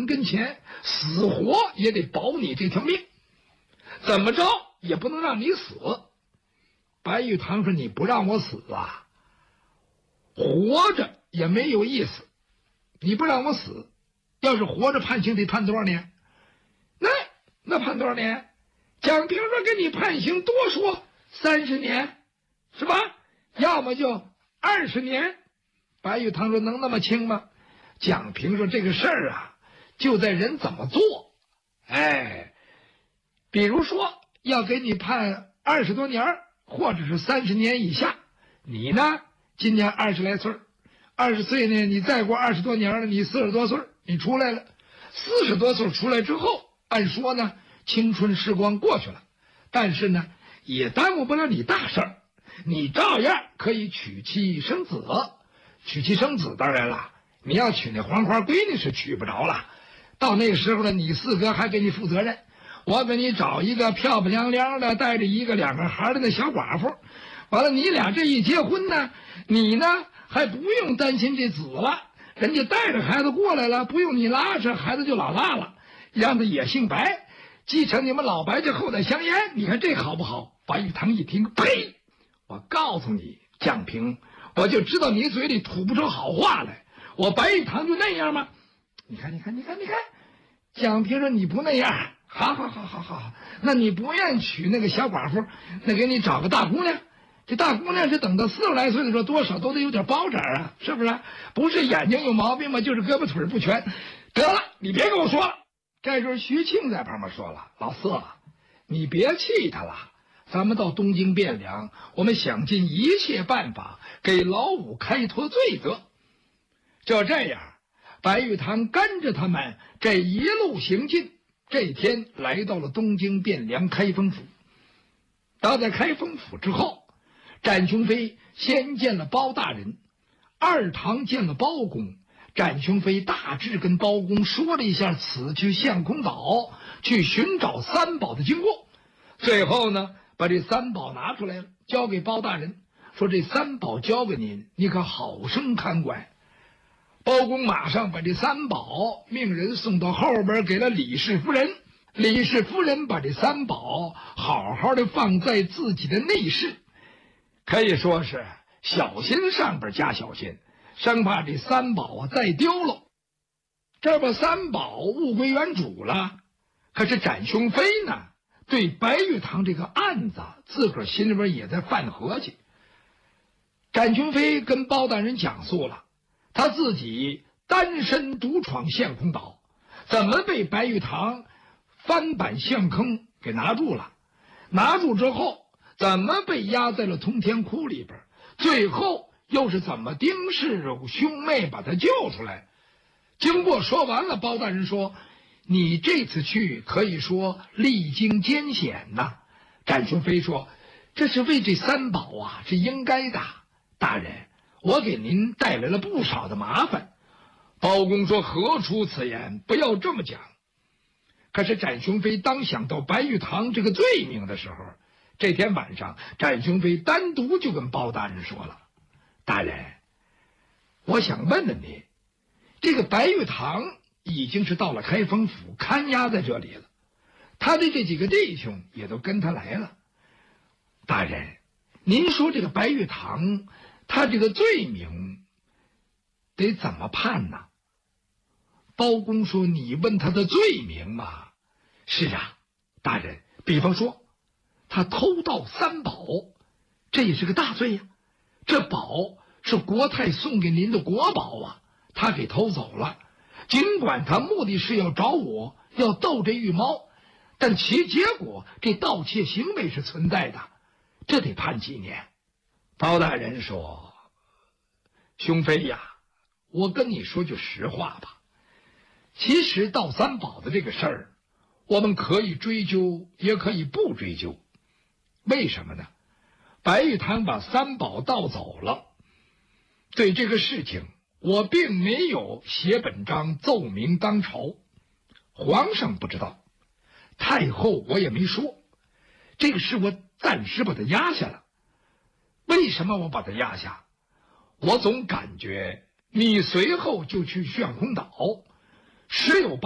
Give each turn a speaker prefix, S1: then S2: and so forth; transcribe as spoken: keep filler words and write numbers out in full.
S1: 跟前，死活也得保你这条命，怎么着也不能让你死。白玉堂说：“你不让我死啊，活着也没有意思。你不让我死，要是活着判刑得判多少年？那那判多少年？蒋平说给你判刑，多说三十年，是吧？要么就二十年。”白玉堂说：“能那么轻吗？”蒋平说：“这个事儿啊，就在人怎么做。哎，比如说要给你判二十多年，或者是三十年以下，你呢今年二十来岁，二十岁呢，你再过二十多年了，你四十多岁，你出来了，四十多岁出来之后，按说呢，青春时光过去了，但是呢，也耽误不了你大事儿，你照样可以娶妻生子。娶妻生子，当然了，你要娶那黄花闺女是娶不着了。到那个时候呢，你四哥还给你负责任，我给你找一个漂漂亮亮的，带着一个两个孩的那小寡妇。完了，你俩这一结婚呢，你呢还不用担心这子了，人家带着孩子过来了，不用你拉扯，孩子就老大了，让他也姓白，继承你们老白家后代香烟。你看这好不好？白玉堂一听，呸！我告诉你，蒋平，我就知道你嘴里吐不出好话来。我白玉堂就那样吗？你看，你看，你看，你看，蒋平说你不那样，好好好好好，那你不愿娶那个小寡妇，那给你找个大姑娘。这大姑娘是等到四十来岁的时候，多少都得有点包点啊，是不是？不是眼睛有毛病吗？就是胳膊腿不全。得了，你别跟我说了。这时候徐庆在旁边说了：“老四，你别气他了。咱们到东京汴梁，我们想尽一切办法给老五开脱罪责。”就这样，白玉堂跟着他们这一路行进，这天来到了东京汴梁开封府。到在开封府之后，展雄飞先见了包大人，二堂见了包公。展雄飞大致跟包公说了一下此去相空岛去寻找三宝的经过，最后呢，把这三宝拿出来了，交给包大人，说这三宝交给您，你可好生看管。包公马上把这三宝命人送到后边给了李氏夫人，李氏夫人把这三宝好好的放在自己的内室，可以说是小心上边加小心，生怕这三宝啊再丢了。这不三宝物归原主了，可是展雄飞呢，对白玉堂这个案子自个儿心里边也在犯合计。展雄飞跟包大人讲述了他自己单身独闯相空岛，怎么被白玉堂翻板相坑给拿住了，拿住之后怎么被压在了通天窟里边，最后又是怎么丁氏兄妹把他救出来。经过说完了，包大人说：“你这次去可以说历经艰险呐。”展雄飞说：“这是为这三宝啊，是应该的。大人，我给您带来了不少的麻烦。”包公说：“何出此言？不要这么讲。”可是展雄飞当想到白玉堂这个罪名的时候，这天晚上展雄飞单独就跟包大人说了：“大人，我想问问你，这个白玉堂已经是到了开封府看押在这里了，他的这几个弟兄也都跟他来了。大人，您说这个白玉堂他这个罪名得怎么判呢？”包公说：“你问他的罪名嘛？是啊，大人，比方说他偷盗三宝，这也是个大罪呀。这宝是国太送给您的国宝啊，他给偷走了。尽管他目的是要找我，要斗这玉猫，但其结果这盗窃行为是存在的，这得判几年。”包大人说：“兄飞呀，我跟你说句实话吧，其实盗三宝的这个事儿，我们可以追究，也可以不追究。为什么呢？白玉堂把三宝盗走了，对这个事情我并没有写本章奏明当朝，皇上不知道，太后我也没说，这个事我暂时把它压下了。为什么我把它压下？我总感觉你随后就去旋风岛，十有八